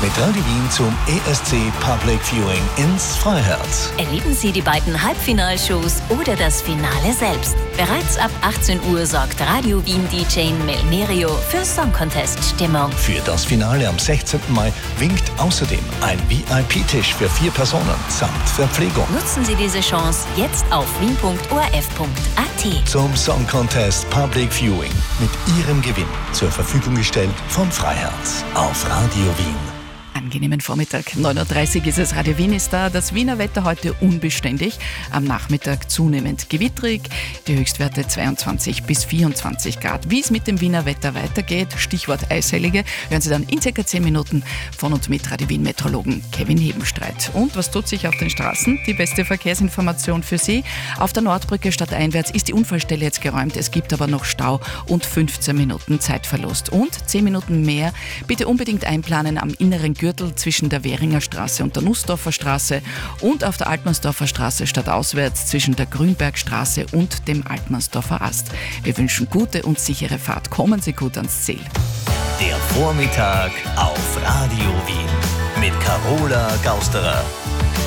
mit Radio Wien zum ESC Public Viewing ins Freiherz. Erleben Sie die beiden Halbfinalshows oder das Finale selbst. Bereits ab 18 Uhr sorgt Radio Wien DJ Melmerio für Song Contest Stimmung. Für das Finale am 16. Mai winkt außerdem ein VIP-Tisch für 4 Personen samt Verpflegung. Nutzen Sie diese Chance jetzt auf wien.orf.at. Zum Song Contest Public Viewing mit Ihrem Gewinn zur Verfügung gestellt vom Freiherz auf Radio Wien. Angenehmen Vormittag. 9.30 Uhr ist es. Radio Wien ist da. Das Wiener Wetter heute unbeständig. Am Nachmittag zunehmend gewitterig. Die Höchstwerte 22 bis 24 Grad. Wie es mit dem Wiener Wetter weitergeht, Stichwort Eishellige, hören Sie dann in ca. 10 Minuten von und mit Radio Wien Meteorologen Kevin Hebenstreit. Und was tut sich auf den Straßen? Die beste Verkehrsinformation für Sie. Auf der Nordbrücke stadteinwärts ist die Unfallstelle jetzt geräumt. Es gibt aber noch Stau und 15 Minuten Zeitverlust. Und 10 Minuten mehr bitte unbedingt einplanen am inneren Gürtel zwischen der Währinger Straße und der Nussdorfer Straße und auf der Altmannsdorfer Straße stadtauswärts zwischen der Grünbergstraße und dem Altmannsdorfer Ast. Wir wünschen gute und sichere Fahrt. Kommen Sie gut ans Ziel. Der Vormittag auf Radio Wien mit Carola Gausterer.